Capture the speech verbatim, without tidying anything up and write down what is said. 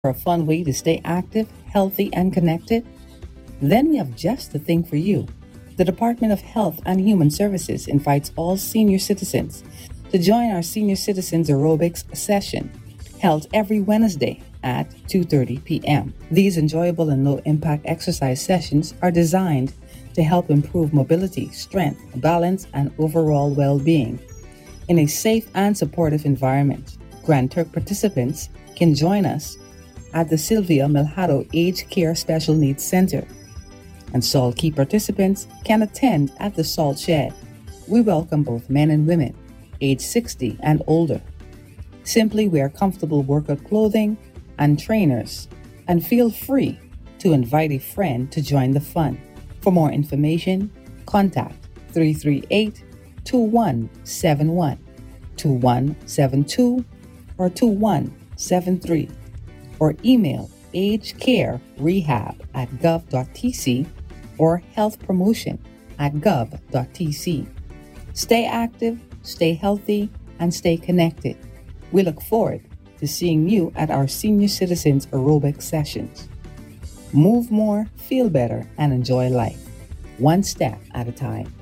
For a fun way to stay active, healthy, and connected? Then we have just the thing for you. The Department of Health and Human Services invites all senior citizens to join our Senior Citizens Aerobics session, held every Wednesday at two thirty p.m. These enjoyable and low-impact exercise sessions are designed to help improve mobility, strength, balance, and overall well-being in a safe and supportive environment. Grand Turk participants can join us at the Sylvia Melhado Aged Care Special Needs Center, and Salt Key participants can attend at the Salt Shed. We welcome both men and women, age sixty and older. Simply wear comfortable workout clothing and trainers, and feel free to invite a friend to join the fun. For more information, contact three three eight, two one seven one, two one seven two, or two one seven three, or email agecarerehab at gov.tc or healthpromotion at gov.tc. Stay active, stay healthy, and stay connected. We look forward to seeing you at our Senior Citizens Aerobic sessions. Move more, feel better, and enjoy life, one step at a time.